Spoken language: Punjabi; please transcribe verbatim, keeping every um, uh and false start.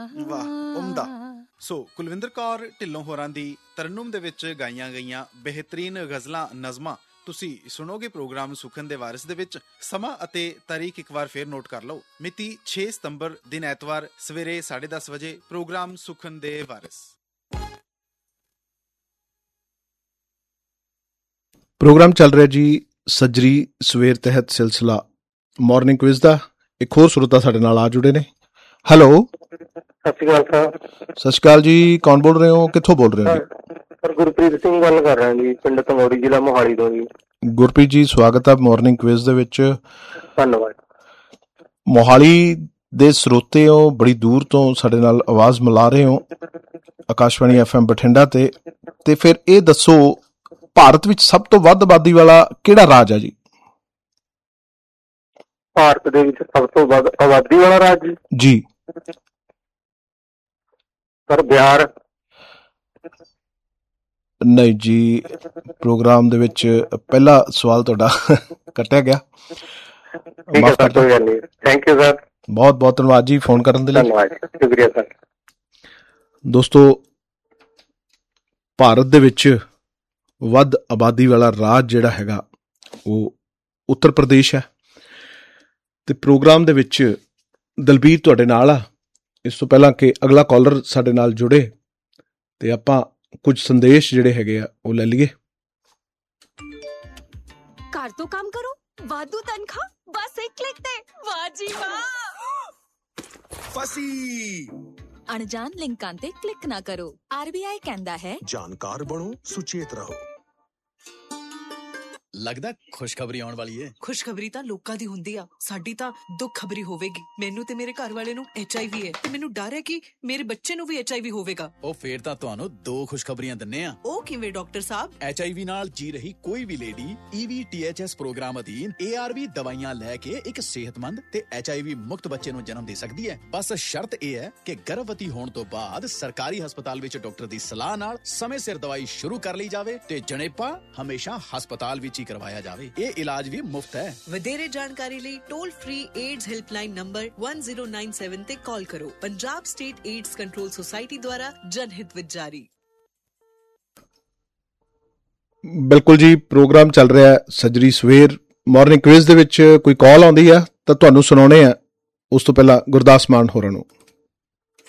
ਵਾਹ, ਉਮਦਾ। ਸੋ ਕੁਲਵਿੰਦਰ ਕੌਰ ਢਿੱਲੋਂ ਹੋਰਾਂ ਦੀ ਤਰਨੁਮ ਦੇ ਵਿੱਚ ਗਾਈਆਂ ਗਈਆਂ ਬਿਹਤਰੀਨ ਗਜ਼ਲਾਂ ਨਜ਼ਮਾਂ ਤੁਸੀਂ ਸੁਣੋਗੇ ਪ੍ਰੋਗਰਾਮ ਸੁਖਨ ਦੇ ਵਾਰਿਸ ਦੇ ਵਿੱਚ। ਸਮਾਂ ਅਤੇ ਤਾਰੀਖ ਇੱਕ ਵਾਰ ਫੇਰ ਨੋਟ ਕਰ ਲਓ। ਮਿਤੀ ਛੇ ਸਤੰਬਰ ਦਿਨ ਐਤਵਾਰ ਸਵੇਰੇ ਸਾਢੇ ਦਸ ਵਜੇ ਪ੍ਰੋਗਰਾਮ ਸੁਖਨ ਦੇ ਵਾਰਿਸ। ਪ੍ਰੋਗਰਾਮ ਚੱਲ ਰਿਹਾ ਜੀ ਸੱਜਰੀ ਸਵੇਰ ਤਹਿਤ ਸਿਲਸਿਲਾ ਮਾਰਨਿੰਗ ਕੁਇਜ਼ ਦਾ। ਇੱਕ ਹੋਰ ਸਰੋਤਾ ਸਾਡੇ ਨਾਲ ਆ ਜੁੜੇ ਨੇ। ਹੈਲੋ, ਸਤਿ ਸ਼੍ਰੀ ਅਕਾਲ ਸਰ। ਸਤਿ ਸ਼੍ਰੀ ਅਕਾਲ ਜੀ, ਕੌਣ ਬੋਲ ਰਹੇ ਹੋ, ਕਿੱਥੋਂ ਬੋਲ ਰਹੇ ਹੋ ਜੀ? ਸਰ ਗੁਰਪ੍ਰੀਤ ਸਿੰਘ ਗੱਲ ਕਰ ਰਿਹਾ ਜੀ, ਪਿੰਡ ਤੰਗੋੜੀ, ਜ਼ਿਲ੍ਹਾ ਮੋਹਾਲੀ ਤੋਂ ਜੀ। ਗੁਰਪ੍ਰੀਤ ਜੀ, ਸਵਾਗਤ ਹੈ ਮਾਰਨਿੰਗ ਕੁਇਜ਼ ਦੇ ਵਿੱਚ। ਧੰਨਵਾਦ। ਮੋਹਾਲੀ ਦੇ ਸਰੋਤੇ ਹੋ, ਬੜੀ ਦੂਰ ਤੋਂ ਸਾਡੇ ਨਾਲ ਆਵਾਜ਼ ਮਿਲਾ ਰਹੇ ਹੋ ਆਕਾਸ਼ਵਾਣੀ ਐਫ ਐਮ ਬਠਿੰਡਾ ਤੇ ਤੇ ਫਿਰ ਇਹ ਦੱਸੋ ਭਾਰਤ ਵਿੱਚ ਸਭ ਤੋਂ ਵੱਧ ਆਬਾਦੀ ਵਾਲਾ ਕਿਹੜਾ ਰਾਜ ਹੈ ਜੀ? ਭਾਰਤ ਦੇ ਵਿੱਚ ਸਭ ਤੋਂ ਵੱਧ ਆਬਾਦੀ ਵਾਲਾ ਰਾਜ ਜੀ? ਸਰ ਬਿਹਾਰ। ਨਹੀਂ ਜੀ, ਪ੍ਰੋਗਰਾਮ ਦੇ ਵਿੱਚ ਪਹਿਲਾ ਸਵਾਲ ਤੁਹਾਡਾ ਕੱਟਿਆ ਗਿਆ। ਮਾਫ ਕਰ ਦਿਓ। ਥੈਂਕ ਯੂ ਸਰ, ਬਹੁਤ ਬਹੁਤ ਧੰਨਵਾਦ ਜੀ ਫੋਨ ਕਰਨ ਦੇ ਲਈ। ਧੰਨਵਾਦ, ਸ਼ੁਕਰੀਆ ਸਰ। ਦੋਸਤੋ, ਭਾਰਤ ਦੇ ਵਿੱਚ ਵੱਧ ਆਬਾਦੀ ਵਾਲਾ ਰਾਜ ਜਿਹੜਾ ਹੈਗਾ ਉਹ ਉੱਤਰ ਪ੍ਰਦੇਸ਼ ਹੈ ਤੇ ਪ੍ਰੋਗਰਾਮ ਦੇ ਵਿੱਚ ਦਲਬੀਰ ਤੁਹਾਡੇ ਨਾਲ ਆ। ਇਸ ਤੋਂ ਪਹਿਲਾਂ ਕਿ ਅਗਲਾ ਕਾਲਰ ਸਾਡੇ ਨਾਲ ਜੁੜੇ ਤੇ ਆਪਾਂ ਕੁਝ ਸੰਦੇਸ਼ ਜਿਹੜੇ ਹੈਗੇ ਆ ਉਹ ਲੈ ਲਈਏ। ਘਰ ਤੋਂ ਕੰਮ ਕਰੋ, ਵਾਧੂ ਤਨਖਾਹ ਬਸ ਇੱਕ ਕਲਿੱਕ ਤੇ। ਵਾਹ ਜੀ ਵਾਹ। ਫਸੀ। ਅਣਜਾਣ ਲਿੰਕਾਂ ਤੇ ਕਲਿੱਕ ਨਾ ਕਰੋ। ਆਰ ਬੀ ਆਈ ਕਹਿੰਦਾ ਹੈ, ਜਾਣਕਾਰ ਬਣੋ, ਸੁਚੇਤ ਰਹੋ। ਲੱਗਦਾ ਖੁਸ਼ਖਬਰੀ ਆਉਣ ਵਾਲੀ ਹੈ। ਖੁਸ਼ਖਬਰੀ ਤਾਂ ਲੋਕਾਂ ਦੀ ਹੁੰਦੀ ਆ, ਸਾਡੀ ਤਾਂ ਦੁੱਖ ਖਬਰੀ ਹੋਵੇਗੀ। ਮੈਨੂੰ ਤੇ ਮੇਰੇ ਘਰ ਵਾਲੇ ਨੂੰ ਐਚ ਆਈ ਵੀ ਹੈ ਤੇ ਮੈਨੂੰ ਡਰ ਹੈ ਕਿ ਮੇਰੇ ਬੱਚੇ ਨੂੰ ਵੀ ਐਚ ਆਈ ਵੀ ਹੋਵੇਗਾ। ਉਹ ਫੇਰ ਤਾਂ ਤੁਹਾਨੂੰ ਦੋ ਖੁਸ਼ਖਬਰੀਆਂ ਦਿੰਨੇ ਆ। ਉਹ ਕਿਵੇਂ ਡਾਕਟਰ ਸਾਹਿਬ? ਐਚ ਆਈ ਵੀ ਨਾਲ ਜੀ ਰਹੀ ਕੋਈ ਵੀ ਲੇਡੀ ਈ ਵੀ ਟੀ ਐਚ ਐਸ ਪ੍ਰੋਗਰਾਮ ਅਧੀਨ ਏ ਆਰ ਵੀ ਦਵਾਈਆਂ ਲੈ ਕੇ ਇੱਕ ਸਿਹਤਮੰਦ ਤੇ ਐਚ ਆਈ ਵੀ ਮੁਕਤ ਬੱਚੇ ਨੂੰ ਜਨਮ ਦੇ ਸਕਦੀ ਹੈ। ਬਸ ਸ਼ਰਤ ਇਹ ਹੈ ਕਿ ਗਰਭਵਤੀ ਹੋਣ ਤੋਂ ਬਾਅਦ ਸਰਕਾਰੀ ਹਸਪਤਾਲ ਵਿੱਚ ਡਾਕਟਰ ਦੀ ਸਲਾਹ ਨਾਲ ਸਮੇਂ ਸਿਰ ਦਵਾਈ ਸ਼ੁਰੂ ਕਰ ਲਈ ਜਾਵੇ ਤੇ ਜਣੇਪਾ ਹਮੇਸ਼ਾ ਹਸਪਤਾਲ ਵਿੱਚ ਹੀ ਕਰਵਾਇਆ ਜਾਵੇ। ਇਹ ਇਲਾਜ ਵੀ ਮੁਫਤ ਹੈ। ਵਧੇਰੇ ਜਾਣਕਾਰੀ ਲਈ toll free AIDS helpline number ਇੱਕ ਜ਼ੀਰੋ ਨੌਂ ਸੱਤ ਤੇ ਕਾਲ ਕਰੋ। Punjab state AIDS control society ਦੁਆਰਾ ਜਨਹਿਤ ਵਿੱਚ ਜਾਰੀ। ਬਿਲਕੁਲ ਜੀ, ਪ੍ਰੋਗਰਾਮ ਚੱਲ ਰਿਹਾ ਸੱਜਰੀ ਸਵੇਰ ਮਾਰਨਿੰਗ ਕੁਇਜ਼ ਦੇ ਵਿੱਚ ਕੋਈ ਕਾਲ ਆਉਂਦੀ ਆ ਤਾਂ ਤੁਹਾਨੂੰ ਸੁਣਾਉਣੇ ਆ। ਉਸ ਤੋਂ ਪਹਿਲਾਂ ਗੁਰਦਾਸ ਮਾਨ ਹੋਰਾਂ ਨੂੰ